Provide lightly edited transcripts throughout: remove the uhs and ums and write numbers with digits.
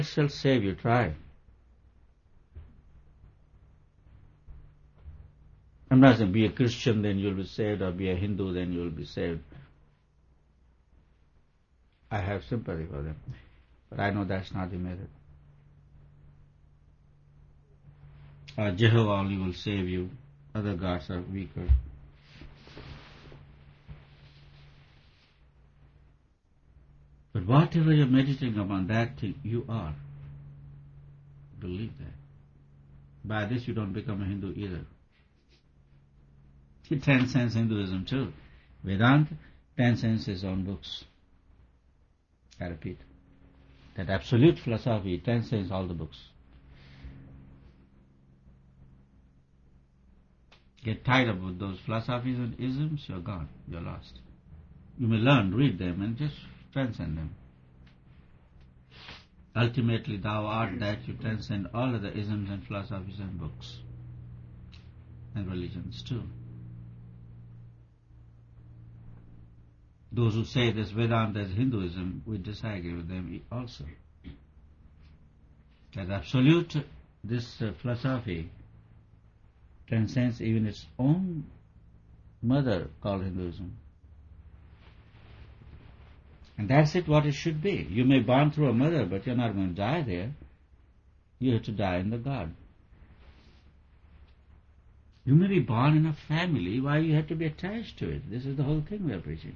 shall save you. Try. I'm not saying be a Christian, then you'll be saved, or be a Hindu, then you'll be saved. I have sympathy for them, but I know that's not the method. Jehovah only will save you. Other gods are weaker. But whatever you're meditating upon, that thing you are. Believe that. By this you don't become a Hindu either. It transcends Hinduism too. Vedanta transcends its own books. I repeat. That absolute philosophy transcends all the books. Get tied up with those philosophies and isms, you're gone. You're lost. You may learn, read them, and just transcend them. Ultimately, thou art that you transcend all other isms and philosophies and books. And religions too. Those who say this Vedanta is Hinduism, we disagree with them also. That absolute, this philosophy transcends even its own mother called Hinduism. And that's it, what it should be. You may born through a mother, but you're not going to die there. You have to die in the God. You may be born in a family, why you have to be attached to it? This is the whole thing we are preaching.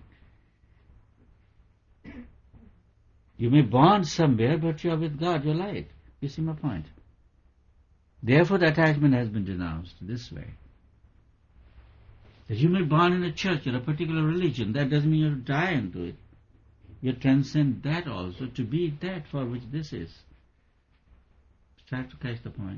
You may be born somewhere, but you are with God, you're light. You see my point? Therefore the attachment has been denounced this way. That you may be born in a church or a particular religion, that doesn't mean you have to die into it. You transcend that also to be that for which this is. Try to catch the point.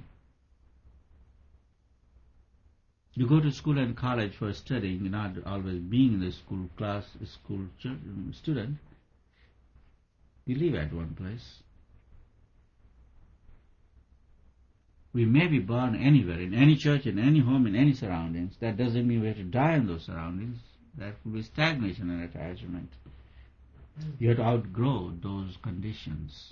You go to school and college for studying, not always being in the school class, school student. You live at one place. We may be born anywhere, in any church, in any home, in any surroundings. That doesn't mean we have to die in those surroundings. That would be stagnation and attachment. You have to outgrow those conditions.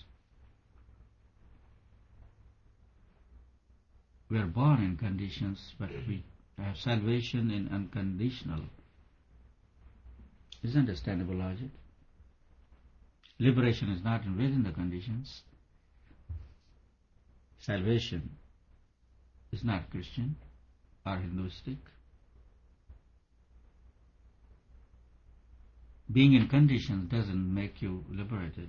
We are born in conditions, but we have salvation in unconditional. Is understandable logic? Liberation is not within the conditions. Salvation is not Christian or Hinduistic. Being in conditions doesn't make you liberated.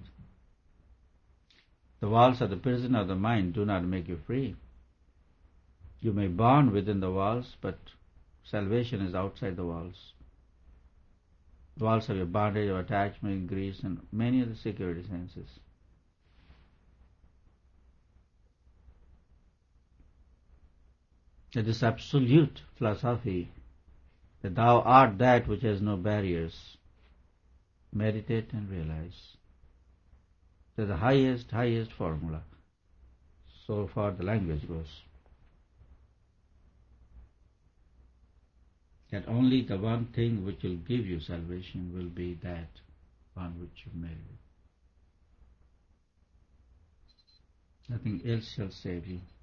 The walls of the prison of the mind do not make you free. You may be born within the walls, but salvation is outside the walls. The walls of your bondage, of attachment, greed, and many of the security senses. That this absolute philosophy, that thou art that which has no barriers, meditate and realize. That's the highest formula, so far the language goes. That only the one thing which will give you salvation will be that on which you meditate. Nothing else shall save you.